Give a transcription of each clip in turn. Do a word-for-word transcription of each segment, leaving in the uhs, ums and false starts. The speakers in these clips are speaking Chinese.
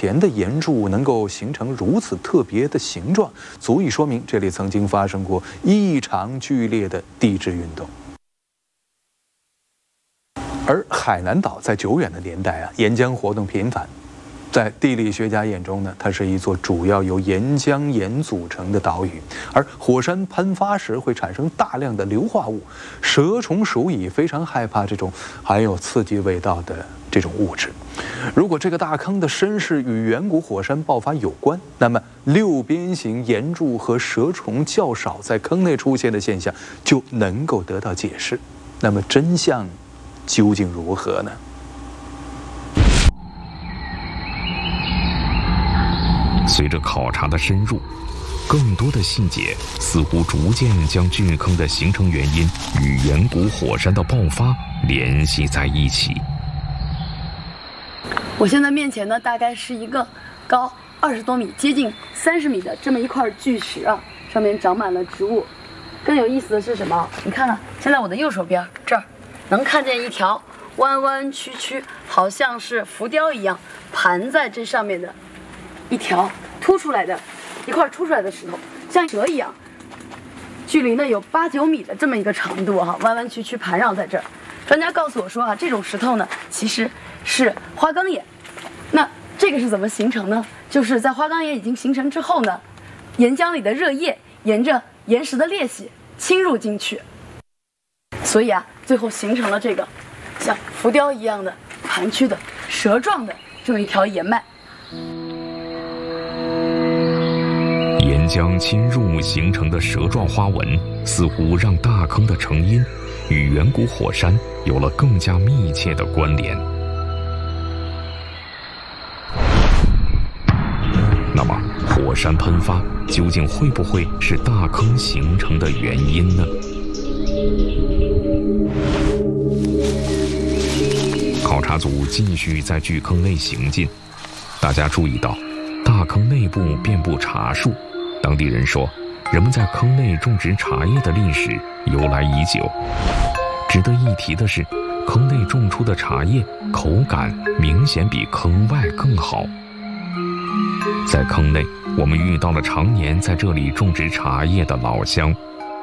前的岩柱能够形成如此特别的形状，足以说明这里曾经发生过异常剧烈的地质运动。而海南岛在久远的年代啊，岩浆活动频繁。在地理学家眼中呢，它是一座主要由岩浆岩组成的岛屿，而火山喷发时会产生大量的硫化物，蛇虫鼠蚁非常害怕这种含有刺激味道的这种物质。如果这个大坑的身世与远古火山爆发有关，那么六边形岩柱和蛇虫较少在坑内出现的现象就能够得到解释。那么真相究竟如何呢？ 随着考察的深入，更多的细节似乎逐渐将巨坑的形成原因与远古火山的爆发联系在一起。 我现在面前呢，大概是一个高二十多米、接近三十米的这么一块巨石啊，上面长满了植物。更有意思的是什么？你看看，现在我的右手边这儿能看见一条弯弯曲曲，好像是浮雕一样盘在这上面的一条凸出来的一块凸出来的石头，像蛇一样，距离呢有八九米的这么一个长度哈、啊，弯弯曲曲盘绕在这儿。专家告诉我说啊，这种石头呢其实是花岗岩。那这个是怎么形成呢？就是在花岗岩已经形成之后呢，岩浆里的热液沿着岩石的裂隙侵入进去，所以啊，最后形成了这个像浮雕一样的盘曲的蛇状的这么一条岩脉。 岩浆侵入形成的蛇状花纹，似乎让大坑的成因与远古火山有了更加密切的关联。那么，火山喷发究竟会不会是大坑形成的原因呢？考察组继续在巨坑内行进，大家注意到，大坑内部遍布茶树。当地人说，人们在坑内种植茶叶的历史由来已久。值得一提的是，坑内种出的茶叶口感明显比坑外更好。在坑内，我们遇到了常年在这里种植茶叶的老乡。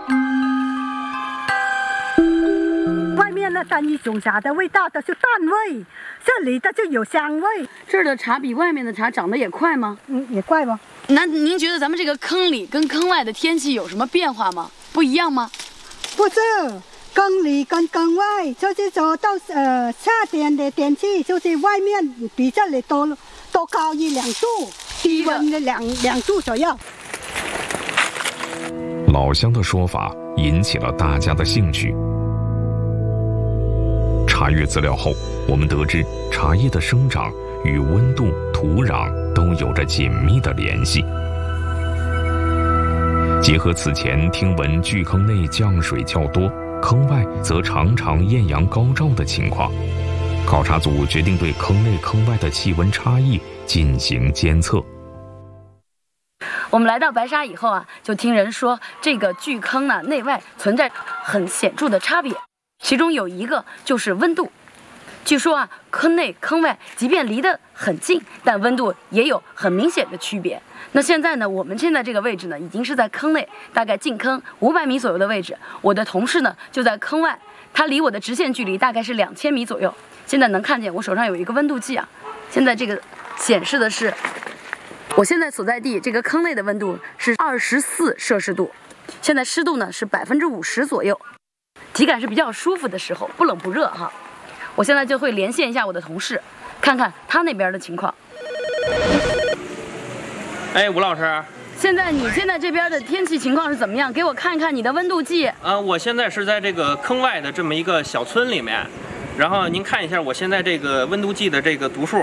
外面的单一种茶的味道都是淡味，这里的就有香味。 这儿的茶比外面的茶长得也快吗？ 嗯，也快吧。 那您觉得咱们这个坑里跟坑外的天气有什么变化吗？不一样吗？ 不是，坑里跟坑外就是说到呃夏天的天气，就是外面比这里多多高一两度，低温的两两度左右。 老乡的说法引起了大家的兴趣。查阅资料后，我们得知茶叶的生长与温度、土壤都有着紧密的联系。结合此前听闻巨坑内降水较多，坑外则常常艳阳高照的情况，考察组决定对坑内坑外的气温差异进行监测。 我们来到白沙以后啊，就听人说这个巨坑呢内外存在很显著的差别，其中有一个就是温度。据说啊，坑内坑外即便离得很近，但温度也有很明显的区别。那现在呢，我们现在这个位置呢，已经是在坑内，大概进坑五百米左右的位置。我的同事呢就在坑外，他离我的直线距离大概是两千米左右。现在能看见我手上有一个温度计啊，现在这个显示的是我现在所在地这个坑内的温度是二十四摄氏度，现在湿度呢是百分之五十左右，体感是比较舒服的时候，不冷不热哈。我现在就会连线一下我的同事，看看他那边的情况。 哎，吴老师， 现在你现在这边的天气情况是怎么样？给我看一看你的温度计。 啊、呃，我现在是在这个坑外的这么一个小村里面，然后您看一下我现在这个温度计的这个读数。您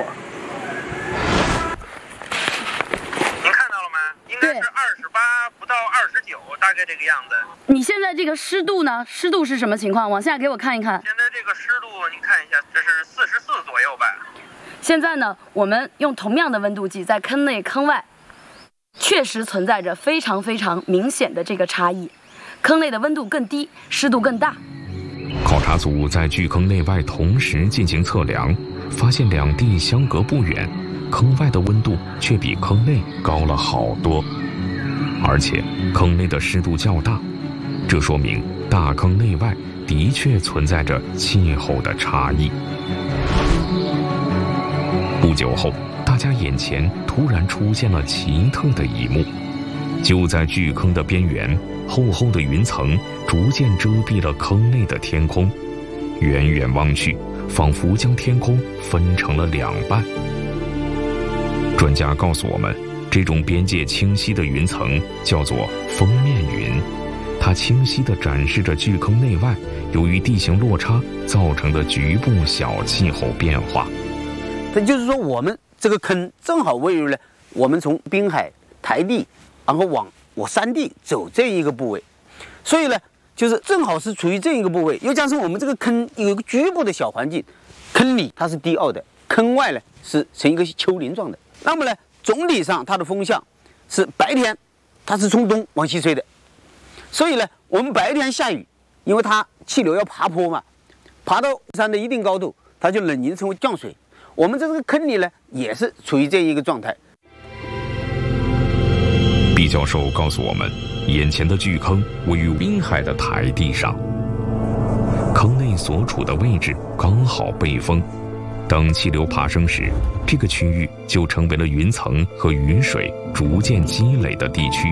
看到了吗？应该是二十八不到二十九，大概这个样子。 你现在这个湿度呢？湿度是什么情况？往下给我看一看。 现在这个湿度您看一下，这是四十四左右吧。 现在呢，我们用同样的温度计在坑内坑外，确实存在着非常非常明显的这个差异。坑内的温度更低，湿度更大。 考察组在巨坑内外同时进行测量，发现两地相隔不远， 坑外的温度却比坑内高了好多，而且坑内的湿度较大，这说明大坑内外的确存在着气候的差异。不久后，大家眼前突然出现了奇特的一幕，就在巨坑的边缘，厚厚的云层逐渐遮蔽了坑内的天空，远远望去，仿佛将天空分成了两半。专家告诉我们，这种边界清晰的云层叫做封面云，它清晰地展示着巨坑内外由于地形落差造成的局部小气候变化。 这就是说，我们这个坑正好位于了我们从滨海台地，然后往我山地走这一个部位，所以呢，就是正好是处于这一个部位，又加上我们这个坑有一个局部的小环境，坑里它是低傲的，坑外呢是呈一个丘陵状的。那么呢，总体上它的风向是白天它是从东往西吹的，所以呢，我们白天下雨，因为它气流要爬坡嘛，爬到山的一定高度，它就冷凝成为降水。我们在这个坑里呢，也是处于这一个状态。 毕教授告诉我们，眼前的巨坑位于滨海的台地上，坑内所处的位置刚好背风。当气流爬升时，这个区域就成为了云层和雨水逐渐积累的地区。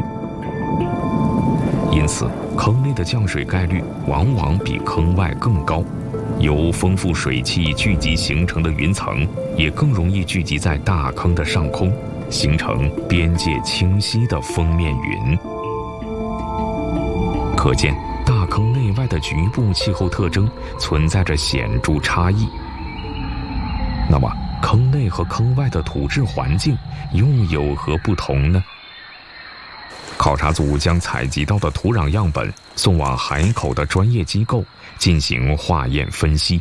因此，坑内的降水概率往往比坑外更高。由丰富水汽聚集形成的云层，也更容易聚集在大坑的上空，形成边界清晰的封面云。可见，大坑内外的局部气候特征存在着显著差异。那么，坑内和坑外的土质环境又有何不同呢？考察组将采集到的土壤样本送往海口的专业机构进行化验分析。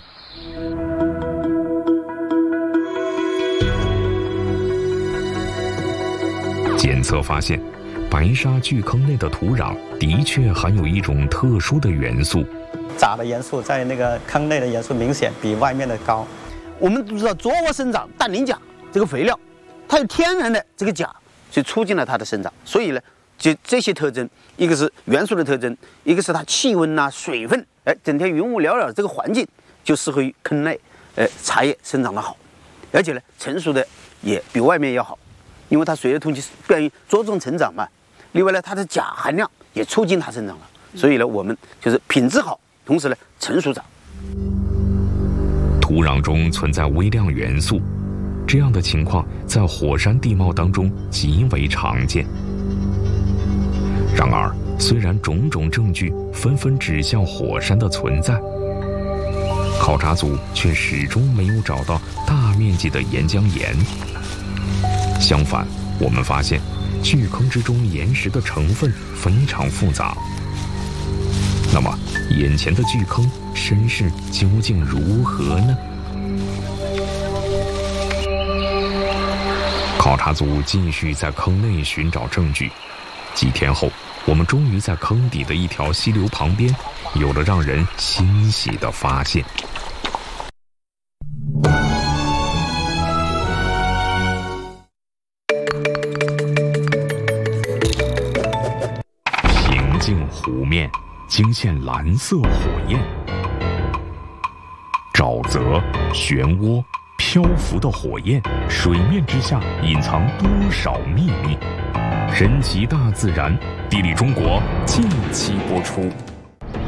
检测发现，白沙巨坑内的土壤的确含有一种特殊的元素， 钾的元素在那个坑内的元素明显比外面的高。 我们都知道作物生长氮磷钾这个肥料，它有天然的这个钾，所以促进了它的生长。所以呢，就这些特征，一个是元素的特征，一个是它气温呐、啊、水分，哎，整天云雾缭绕的这个环境就适合于坑内，呃，茶叶生长的好，而且呢，成熟的也比外面要好，因为它随着空气便于茁壮成长嘛。另外呢，它的钾含量也促进它生长了，所以呢，我们就是品质好，同时呢，成熟早。 土壤中存在微量元素，这样的情况在火山地貌当中极为常见。然而，虽然种种证据纷纷指向火山的存在，考察组却始终没有找到大面积的岩浆岩。相反，我们发现巨坑之中岩石的成分非常复杂。那么，眼前的巨坑身世究竟如何呢？考察组继续在坑内寻找证据。几天后，我们终于在坑底的一条溪流旁边有了让人欣喜的发现。平静湖面惊现蓝色火焰，沼泽、漩涡、漂浮的火焰，水面之下隐藏多少秘密？神奇大自然，地理中国近期播出。